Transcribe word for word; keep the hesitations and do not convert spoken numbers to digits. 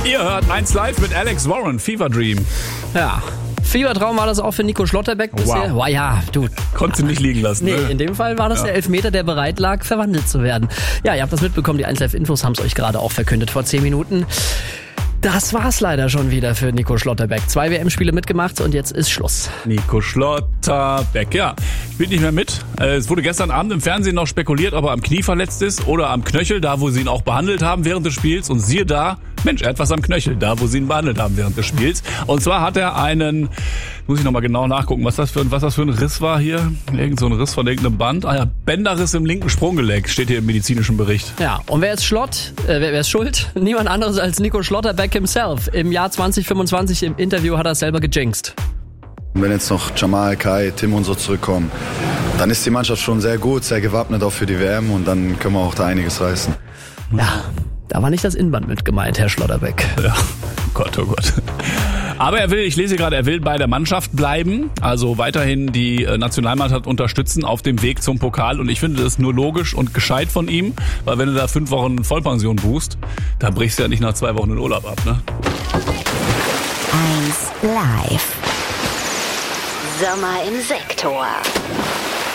Ihr hört eins live mit Alex Warren, Fever Dream. Ja, Fiebertraum war das auch für Nico Schlotterbeck bisher. Wow. Wow, ja, du. Konntest du nicht liegen lassen. Nee, ne? in dem Fall war das ja. der Elfmeter, der bereit lag, verwandelt zu werden. Ja, ihr habt das mitbekommen, die eins live Infos haben es euch gerade auch verkündet vor zehn Minuten. Das war's leider schon wieder für Nico Schlotterbeck. Zwei W M-Spiele mitgemacht und jetzt ist Schluss. Nico Schlotterbeck, ja, spielt nicht mehr mit. Es wurde gestern Abend im Fernsehen noch spekuliert, ob er am Knie verletzt ist oder am Knöchel, da wo sie ihn auch behandelt haben während des Spiels. Und siehe da, Mensch, er hat was am Knöchel, da wo sie ihn behandelt haben während des Spiels. Und zwar hat er einen, muss ich nochmal genau nachgucken, was das, für, was das für ein Riss war hier. Irgend so ein Riss von irgendeinem Band. Ah ja, Bänderriss im linken Sprunggelenk, steht hier im medizinischen Bericht. Ja, und wer ist Schlott? Äh, wer, wer ist schuld? Niemand anderes als Nico Schlotterbeck himself. Im Jahr zwanzig fünfundzwanzig im Interview hat er selber gejinxt. Wenn jetzt noch Jamal, Kai, Tim und so zurückkommen, dann ist die Mannschaft schon sehr gut, sehr gewappnet auch für die W M und dann können wir auch da einiges reißen. Ja, da war nicht das Innenband mit gemeint, Herr Schlotterbeck. Ja, oh Gott, oh Gott. Aber er will, ich lese gerade, er will bei der Mannschaft bleiben, also weiterhin die Nationalmannschaft unterstützen auf dem Weg zum Pokal. Und ich finde das nur logisch und gescheit von ihm, weil wenn du da fünf Wochen Vollpension buchst, dann brichst du ja nicht nach zwei Wochen den Urlaub ab, ne? eins live. Sommer im Sektor.